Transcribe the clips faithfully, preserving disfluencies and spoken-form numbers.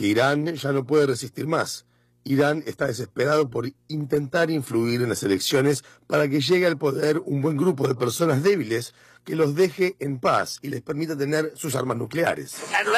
que Irán ya no puede resistir más. Irán está desesperado por intentar influir en las elecciones para que llegue al poder un buen grupo de personas débiles que los deje en paz y les permita tener sus armas nucleares.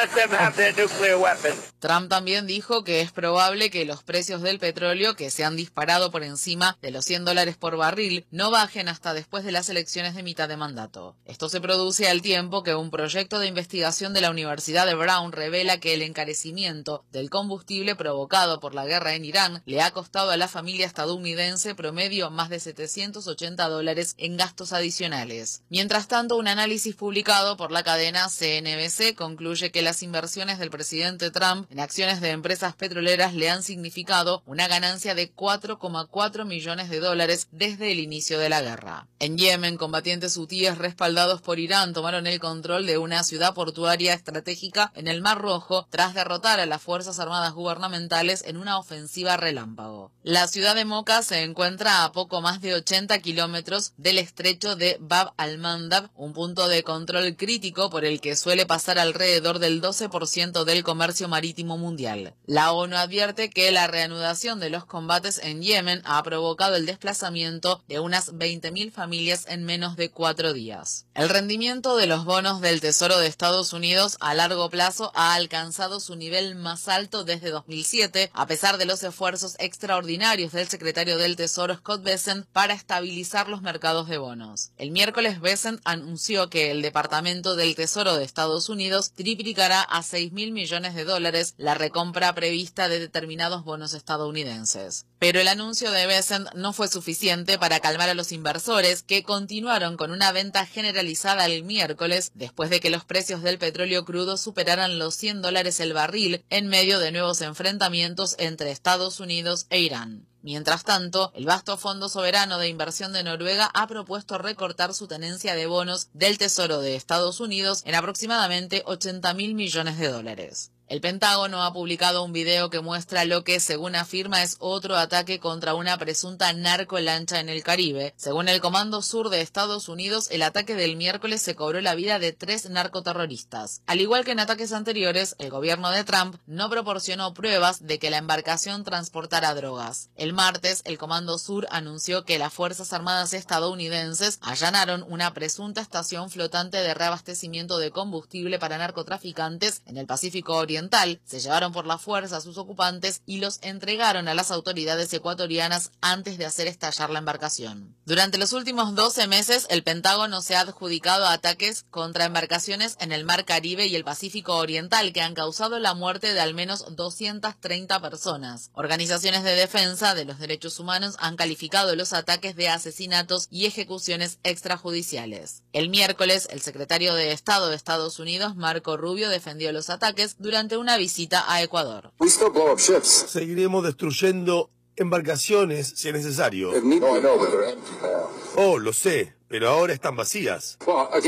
Trump también dijo que es probable que los precios del petróleo, que se han disparado por encima de los cien dólares por barril, no bajen hasta después de las elecciones de mitad de mandato. Esto se produce al tiempo que un proyecto de investigación de la Universidad de Brown revela que el encarecimiento del combustible provocado por la guerra en Irán le ha costado a la familia estadounidense promedio más de setecientos ochenta dólares en gastos adicionales. Mientras tanto, un análisis publicado por la cadena C N B C concluye que las inversiones del presidente Trump en acciones de empresas petroleras le han significado una ganancia de cuatro coma cuatro millones de dólares desde el inicio de la guerra. En Yemen, combatientes hutíes respaldados por Irán tomaron el control de una ciudad portuaria estratégica en el Mar Rojo tras derrotar a las Fuerzas Armadas gubernamentales en una ofensiva relámpago. La ciudad de Moca se encuentra a poco más de ochenta kilómetros del estrecho de Bab al-Mandab, un punto de control crítico por el que suele pasar alrededor del doce por ciento del comercio marítimo mundial. La ONU advierte que la reanudación de los combates en Yemen ha provocado el desplazamiento de unas veinte mil familias en menos de cuatro días. El rendimiento de los bonos del Tesoro de Estados Unidos a largo plazo ha alcanzado su nivel más alto desde dos mil siete, a pesar de los esfuerzos extraordinarios del secretario del Tesoro Scott Bessent para estabilizar los mercados de bonos. El miércoles Bessent anunció que el Departamento del Tesoro de Estados Unidos triplicará a seis mil millones de dólares la recompra prevista de determinados bonos estadounidenses. Pero el anuncio de Bessent no fue suficiente para calmar a los inversores, que continuaron con una venta generalizada el miércoles después de que los precios del petróleo crudo superaran los cien dólares el barril en medio de nuevos enfrentamientos entre Estados Unidos e Irán. Mientras tanto, el vasto Fondo Soberano de Inversión de Noruega ha propuesto recortar su tenencia de bonos del Tesoro de Estados Unidos en aproximadamente ochenta mil millones de dólares. El Pentágono ha publicado un video que muestra lo que, según afirma, es otro ataque contra una presunta narcolancha en el Caribe. Según el Comando Sur de Estados Unidos, el ataque del miércoles se cobró la vida de tres narcoterroristas. Al igual que en ataques anteriores, el gobierno de Trump no proporcionó pruebas de que la embarcación transportara drogas. El martes, el Comando Sur anunció que las Fuerzas Armadas estadounidenses allanaron una presunta estación flotante de reabastecimiento de combustible para narcotraficantes en el Pacífico Oriental. Se llevaron por la fuerza a sus ocupantes y los entregaron a las autoridades ecuatorianas antes de hacer estallar la embarcación. Durante los últimos doce meses, el Pentágono se ha adjudicado ataques contra embarcaciones en el Mar Caribe y el Pacífico Oriental que han causado la muerte de al menos doscientas treinta personas. Organizaciones de defensa de los derechos humanos han calificado los ataques de asesinatos y ejecuciones extrajudiciales. El miércoles, el secretario de Estado de Estados Unidos, Marco Rubio, defendió los ataques durante una visita a Ecuador. Seguiremos destruyendo embarcaciones si es necesario. Oh, lo sé, pero ahora están vacías.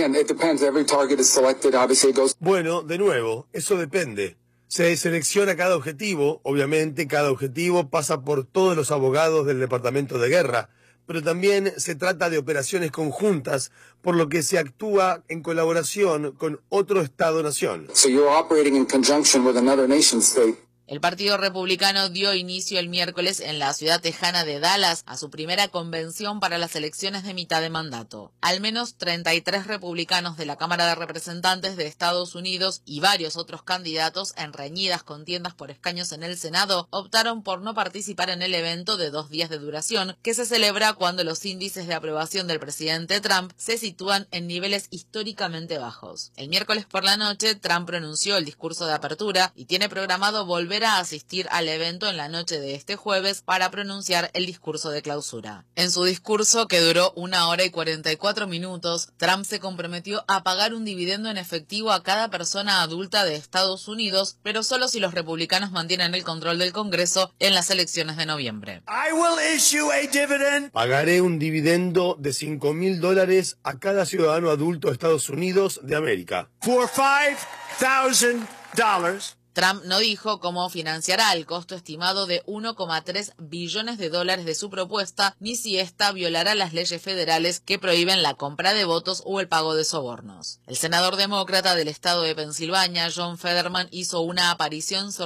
Bueno, de nuevo, eso depende. Se selecciona cada objetivo, obviamente cada objetivo pasa por todos los abogados del Departamento de Guerra, pero también se trata de operaciones conjuntas, por lo que se actúa en colaboración con otro Estado-nación. So you're operating in conjunction with another nation state. El Partido Republicano dio inicio el miércoles en la ciudad tejana de Dallas a su primera convención para las elecciones de mitad de mandato. Al menos treinta y tres republicanos de la Cámara de Representantes de Estados Unidos y varios otros candidatos en reñidas contiendas por escaños en el Senado optaron por no participar en el evento de dos días de duración que se celebra cuando los índices de aprobación del presidente Trump se sitúan en niveles históricamente bajos. El miércoles por la noche, Trump pronunció el discurso de apertura y tiene programado volver a asistir al evento en la noche de este jueves para pronunciar el discurso de clausura. En su discurso, que duró una hora y cuarenta y cuatro minutos, Trump se comprometió a pagar un dividendo en efectivo a cada persona adulta de Estados Unidos, pero solo si los republicanos mantienen el control del Congreso en las elecciones de noviembre. I will issue a dividend. Pagaré un dividendo de cinco mil dólares a cada ciudadano adulto de Estados Unidos de América. For five thousand dollars. Trump no dijo cómo financiará el costo estimado de uno coma tres billones de dólares de su propuesta, ni si ésta violará las leyes federales que prohíben la compra de votos o el pago de sobornos. El senador demócrata del estado de Pensilvania, John Fetterman, hizo una aparición